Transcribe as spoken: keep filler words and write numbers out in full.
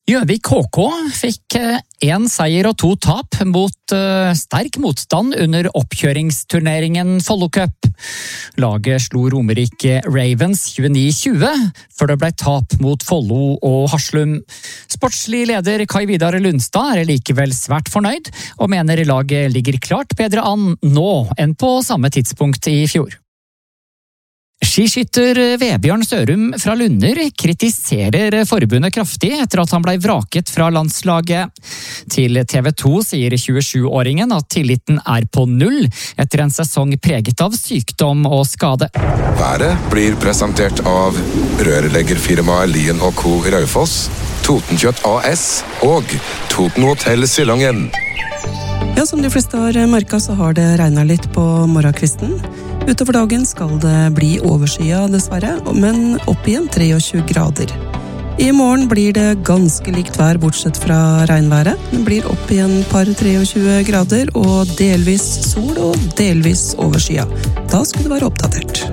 Gjøvik H K fikk en seier og to tap mot uh, sterk motstand under oppkjøringsturneringen Follo Cup. Laget slo Romerike Ravens tjueni tjue, før det ble tap mot Follo og Haslum. Sportslig leder Kai Vidar Lundstad er likevel svært fornøyd, og mener laget ligger klart bedre an nå enn på samme tidspunkt i fjor. Skiskytter Vebjørn Sørum fra Lunder kritiserer forbundet kraftig etter at han ble vraket fra landslaget. Til T V to sier tjuesjuåringen at tilliten er på null etter en sesong preget av sykdom og skade. Været blir presentert av rørleggerfirmaet Lien og Co. Raufoss, Totenkjøtt A S og Toten Hotel Silongen. Ja, som de fleste har merket så har det regnet litt på morgenkvisten. Utover dagen skal det bli overskyet dessverre, men opp igjen tjuetre grader. I morgen blir det ganske likt vær bortsett fra regnværet. Det blir opp igjen par tjuetre grader og delvis sol og delvis overskyet. Da skal du være oppdatert.